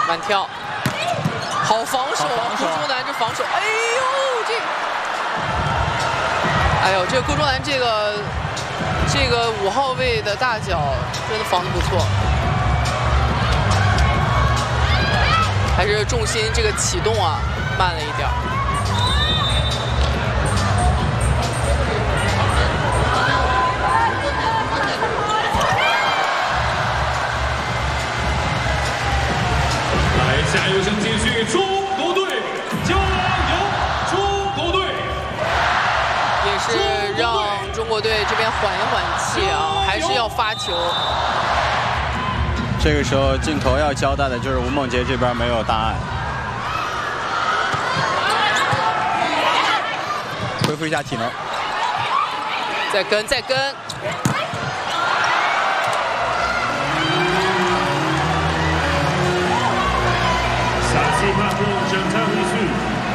慢跳，好防守啊！顾中南这防守，哎呦这个顾中南这个5号位的大脚真的防得不错，还是重心这个启动啊慢了一点。 加油声继续，中国队加油！中国队也是让中国队这边缓一缓气啊，还是要发球。 这个时候镜头要交代的就是吴梦洁这边没有大碍，恢复一下体能， 再跟。 整场回去。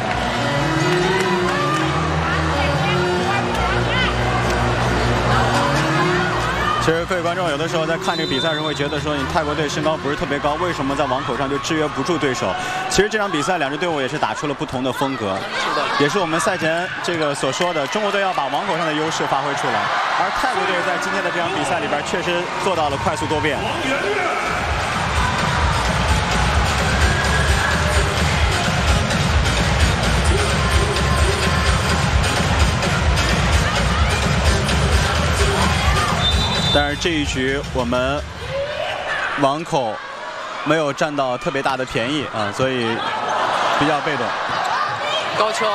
其实各位观众有的时候在看这个比赛的时候会觉得说，你泰国队身高不是特别高，为什么在网口上就制约不住对手？其实这场比赛两支队伍也是打出了不同的风格， 是的， 也是我们赛前这个所说的，中国队要把网口上的优势发挥出来，而泰国队在今天的这场比赛里边确实做到了快速多变。 但是这一局我们网口没有占到特别大的便宜啊，所以比较被动。 高球，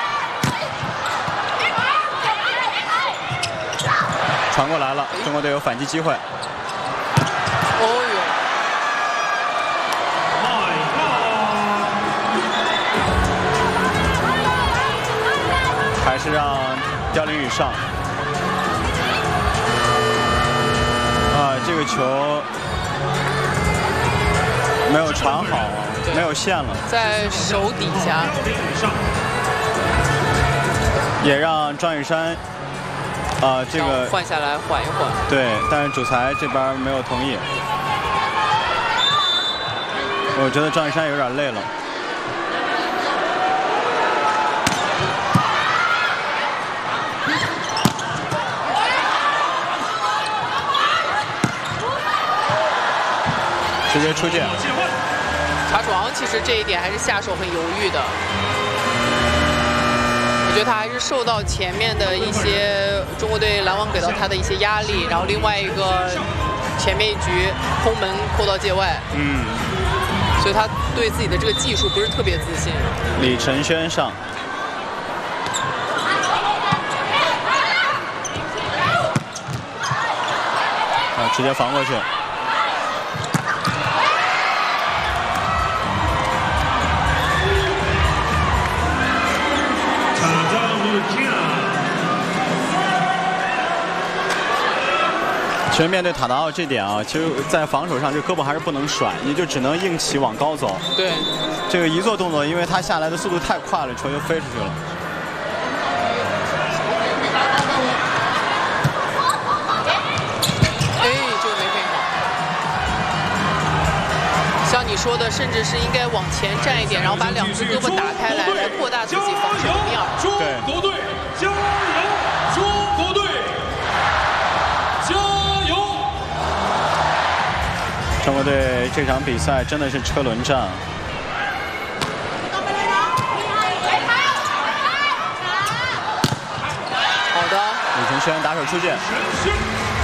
传过来了，中国队有反击机会。 哦呦！ 还是让刁琳宇上。 这个球没有传好，没有线了， 在手底下， 也让张雨珊这个换下来缓一缓。 对，但是主裁这边没有同意。我觉得张雨珊有点累了。 直接出界。 查楚昂其实这一点还是下手很犹豫的，我觉得他还是受到前面的一些中国队篮网给到他的一些压力，然后另外一个前面一局空门扣到界外，所以他对自己的这个技术不是特别自信。 李承轩上。 直接防过去。其实面对塔达奥这点啊，其实在防守上这胳膊还是不能甩，你就只能硬起往高走。 对， 这个一做动作，因为他下来的速度太快了，球就飞出去了。 像你说的，甚至是应该往前站一点，然后把两只胳膊打开来，来扩大自己防守的面。 中国队加油！中国队加油！ 中国队这场比赛真的是车轮战。 好的， 李承轩打手出界。